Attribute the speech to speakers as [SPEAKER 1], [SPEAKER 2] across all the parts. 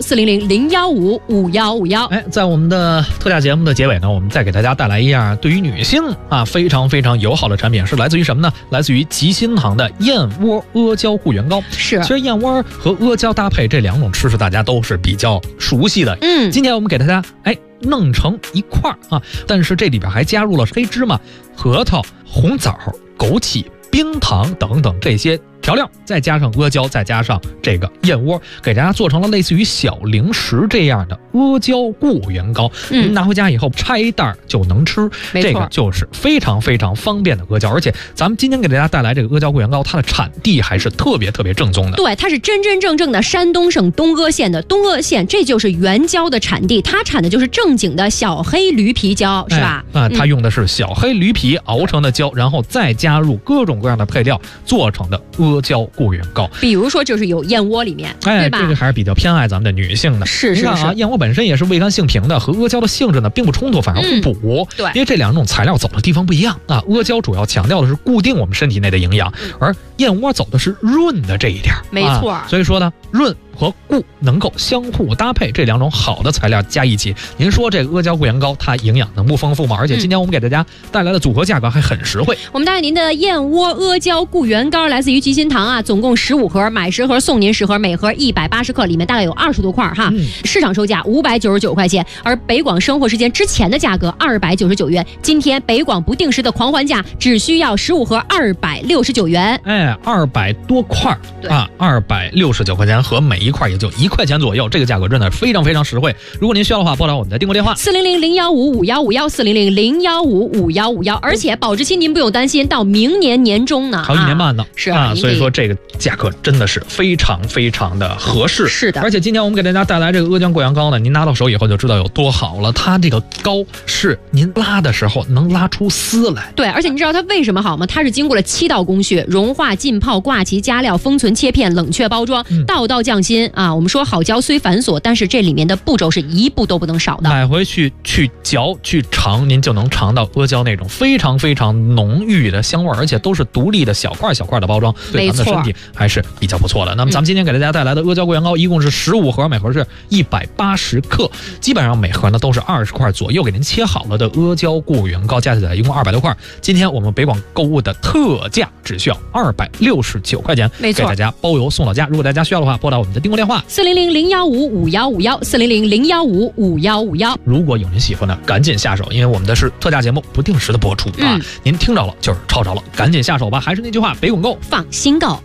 [SPEAKER 1] 400-015-5151。
[SPEAKER 2] 哎，在我们的特价节目的结尾呢，我们再给大家带来一样对于女性非常非常友好的产品，是来自于什么呢？来自于吉心堂的燕窝阿胶固元膏。
[SPEAKER 1] 是，
[SPEAKER 2] 其实燕窝和阿胶搭配这两种吃食，大家都是比较熟悉的。今天我们给大家弄成一块但是这里边还加入了黑芝麻、核桃、红枣、枸杞、冰糖等等这些调料，再加上阿胶，再加上这个燕窝，给大家做成了类似于小零食这样的阿胶固元膏。您拿回家以后拆袋就能吃，这个就是非常非常方便的阿胶。而且咱们今天给大家带来这个阿胶固元膏，它的产地还是特别特别正宗的。
[SPEAKER 1] 对，它是真真正正的山东省东阿县的东阿县，这就是原胶的产地，它产的就是正经的小黑驴皮胶，是吧？
[SPEAKER 2] 它用的是小黑驴皮熬成的胶，然后再加入各种各样的配料做成的阿胶固元膏。
[SPEAKER 1] 比如说就是有燕窝里面，对吧？
[SPEAKER 2] 这个还是比较偏爱咱们的女性的。
[SPEAKER 1] 是
[SPEAKER 2] 你看燕窝本身也是味甘性平的，和阿胶的性质呢并不冲突，反而互补。
[SPEAKER 1] 对，
[SPEAKER 2] 因为这两种材料走的地方不一样阿胶主要强调的是固定我们身体内的营养，而燕窝走的是润的这一点。
[SPEAKER 1] 没错，
[SPEAKER 2] 所以说呢，润和固能够相互搭配，这两种好的材料加一起，您说这个阿胶固元膏它营养能不丰富吗？而且今天我们给大家带来的组合价格还很实惠。
[SPEAKER 1] 我们带给您的燕窝阿胶固元膏来自于吉心堂总共15盒，买10盒送您10盒，每盒180克，里面大概有20多块市场售价599块钱，而北广生活时间之前的价格299元，今天北广不定时的狂欢价，只需要15盒269元。
[SPEAKER 2] 200多块269块钱，和每一块也就1块钱左右，这个价格真的非常非常实惠。如果您需要的话，拨打我们的订购电话
[SPEAKER 1] 400-015-5151，400-015-5151。而且保质期您不用担心，到明年年中呢，
[SPEAKER 2] 好1年半呢。
[SPEAKER 1] 是
[SPEAKER 2] 所以说这个价格真的是非常非常的合适。
[SPEAKER 1] 是的，
[SPEAKER 2] 而且今天我们给大家带来这个阿胶固元膏呢，您拿到手以后就知道有多好了。它这个膏是您拉的时候能拉出丝来。
[SPEAKER 1] 对，而且你知道它为什么好吗？它是经过了7道工序：融化、浸泡、挂起、加料、封存、切片、冷却、包装，道道匠心我们说好胶虽繁琐，但是这里面的步骤是一步都不能少的。
[SPEAKER 2] 买回去去嚼去尝，您就能尝到阿胶那种非常非常浓郁的香味，而且都是独立的小块小块的包装，对咱们的身体还是比较不错的。那么咱们今天给大家带来的阿胶固元膏一共是15盒，每盒是180克，基本上每盒呢都是20块左右给您切好了的阿胶固元膏，加起来一共200多块。今天我们北广购物的特价只需要269块钱，
[SPEAKER 1] 没错，
[SPEAKER 2] 给大家包邮送到家。如果大家需要的话，拨打我们的订购电话
[SPEAKER 1] 400-015-5151，400-015-5151。
[SPEAKER 2] 如果有您喜欢的，赶紧下手，因为我们的是特价节目，不定时的播出您听着了就是抄着了，赶紧下手吧。还是那句话，北广购
[SPEAKER 1] 放心购。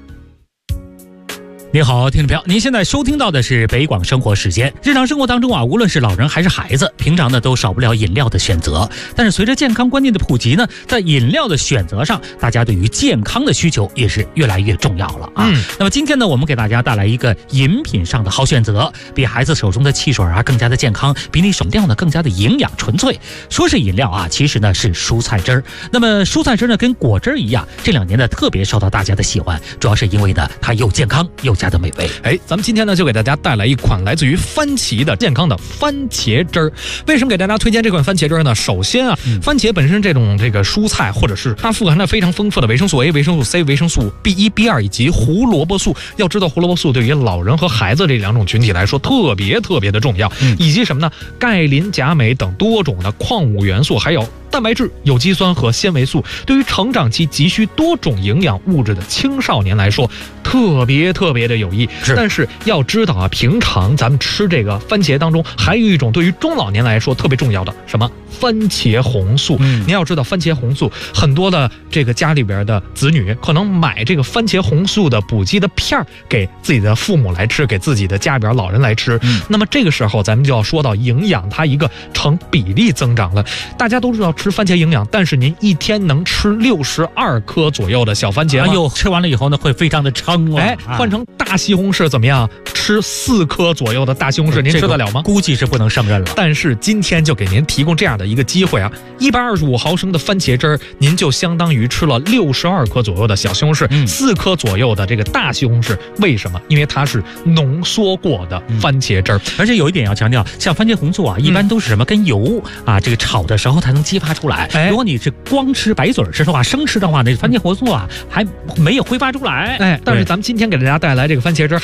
[SPEAKER 3] 您好，听众朋友，您现在收听到的是北广生活时间。日常生活当中无论是老人还是孩子，平常呢都少不了饮料的选择。但是随着健康观念的普及呢，在饮料的选择上，大家对于健康的需求也是越来越重要了那么今天呢，我们给大家带来一个饮品上的好选择，比孩子手中的汽水更加的健康，比你手料呢更加的营养纯粹。说是饮料其实呢是蔬菜汁儿。那么蔬菜汁呢跟果汁一样，这2年呢特别受到大家的喜欢，主要是因为呢它又健康又的美味。
[SPEAKER 2] 咱们今天呢就给大家带来一款来自于番茄的健康的番茄汁儿。为什么给大家推荐这款番茄汁儿呢？首先番茄本身这个蔬菜，或者是它富含了非常丰富的维生素 A、维生素 C、维生素 B1、B2 以及胡萝卜素。要知道胡萝卜素对于老人和孩子这2种群体来说特别特别的重要，以及什么呢？钙、磷、钾、镁等多种的矿物元素，还有蛋白质、有机酸和纤维素，对于成长期急需多种营养物质的青少年来说特别特别的有益。但是要知道平常咱们吃这个番茄当中还有一种对于中老年来说特别重要的什么番茄红素。您要知道番茄红素，很多的这个家里边的子女可能买这个番茄红素的补剂的片给自己的父母来吃，给自己的家里边老人来吃。那么这个时候咱们就要说到营养，它一个成比例增长了。大家都知道吃番茄营养，但是您一天能吃62颗左右的小番茄吗？
[SPEAKER 3] 吃完了以后呢会非常的撑
[SPEAKER 2] 换成大西红柿怎么样？吃4颗左右的大西红柿，您吃得了吗？
[SPEAKER 3] 估计是不能胜任了。
[SPEAKER 2] 但是今天就给您提供这样的一个机会125毫升的番茄汁儿，您就相当于吃了62颗左右的小西红柿，4颗左右的这个大西红柿。为什么？因为它是浓缩过的番茄汁儿。
[SPEAKER 3] 而且有一点要强调，像番茄红素一般都是什么跟油这个炒的时候才能激发出来。如果你是光吃白嘴吃的话，生吃的话，那番茄红素还没有挥发出来。
[SPEAKER 2] 但是咱们今天给大家带来这个番茄汁儿